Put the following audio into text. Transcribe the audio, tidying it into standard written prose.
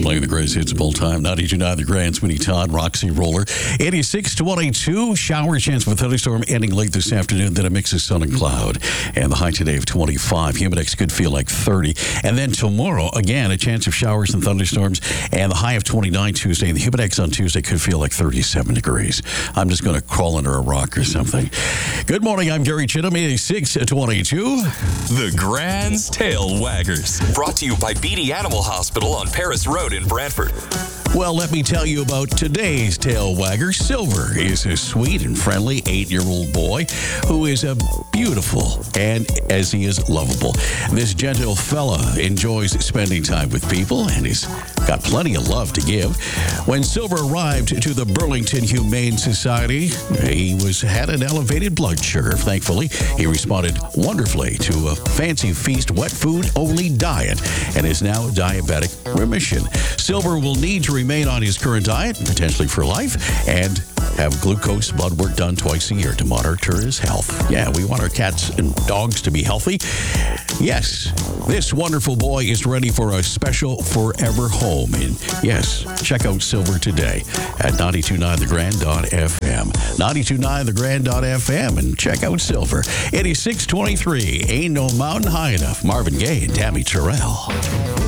Playing the greatest hits of all time. 92.9 The Grand, Sweeney Todd, Roxy Roller. 86-22. Shower chance of a thunderstorm ending late this afternoon. Then a mix of sun and cloud. And the high today of 25. Humidex could feel like 30. And then tomorrow, again, a chance of showers and thunderstorms. And the high of 29 Tuesday. And the Humidex on Tuesday could feel like 37 degrees. I'm just going to crawl under a rock or something. Good morning. I'm Gary Chittum. 86-22. The Grand's Tail Waggers. Brought to you by Beatty Animal Hospital on Paris Road in Brantford. Well, let me tell you about today's tail wagger. Silver is a sweet and friendly 8-year-old boy who is a beautiful and as he is lovable. This gentle fella enjoys spending time with people and he's got plenty of love to give. When Silver arrived to the Burlington Humane Society, he had an elevated blood sugar. Thankfully, he responded wonderfully to a fancy feast wet food only diet and is now diabetic remission. Silver will need to remain on his current diet, potentially for life, and have glucose blood work done twice a year to monitor his health. Yeah, we want our cats and dogs to be healthy. Yes, this wonderful boy is ready for a special forever home. And yes, check out Silver today at 929thegrand.fm. 929thegrand.fm and check out Silver. 86-23, Ain't No Mountain High Enough. Marvin Gaye and Tammy Terrell.